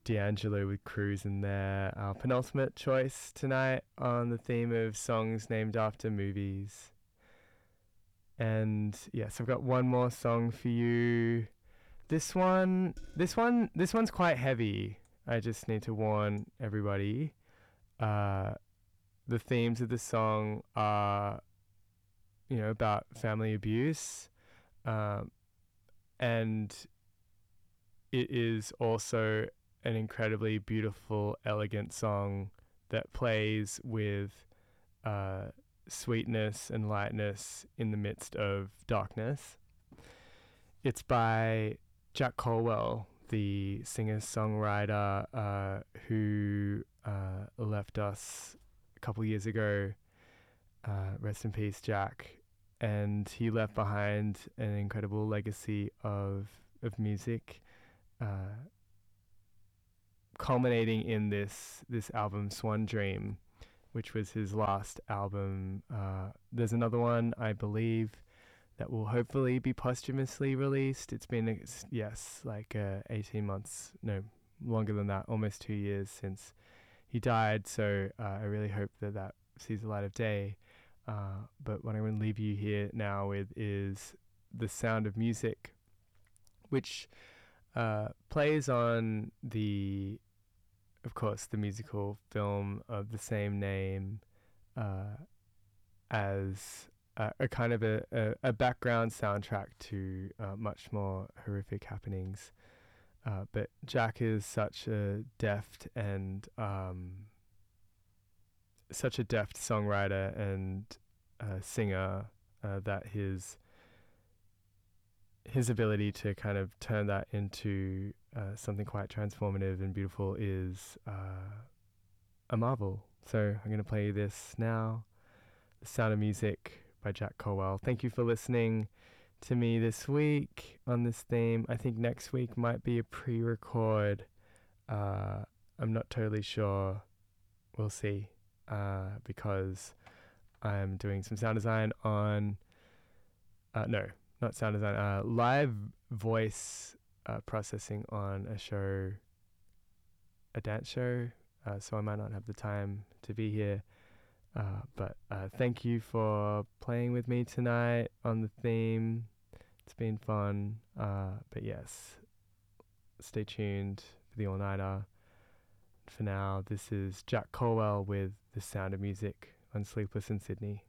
D'Angelo with Cruising there. Our penultimate choice tonight on the theme of songs named after movies. And yes, I've got one more song for you. This one's quite heavy. I just need to warn everybody. The themes of the song are, about family abuse, and it is also an incredibly beautiful, elegant song that plays with sweetness and lightness in the midst of darkness. It's by Jack Colwell, the singer-songwriter who left us a couple years ago. Rest in peace, Jack. And he left behind an incredible legacy of music, culminating in this album, Swan Dream, which was his last album. There's another one, I believe, that will hopefully be posthumously released. It's been 18 months, no, longer than that, almost 2 years since he died. So I really hope that sees the light of day. But what I'm going to leave you here now with is The Sound of Music, which plays on of course, the musical film of the same name, as a kind of a background soundtrack to much more horrific happenings. But Jack is such a deft songwriter and singer that his ability to kind of turn that into something quite transformative and beautiful is a marvel. So I'm going to play this now, The Sound of Music by Jack Colwell. Thank you for listening to me this week on this theme. I think next week might be a pre-record. I'm not totally sure. We'll see. Because I'm doing some sound design on... no, not sound design. Live voice processing on a dance show. So I might not have the time to be here. But thank you for playing with me tonight on the theme. It's been fun. But yes, stay tuned for the all-nighter. For now, this is Jack Colwell with The Sound of Music on Sleepless in Sydney.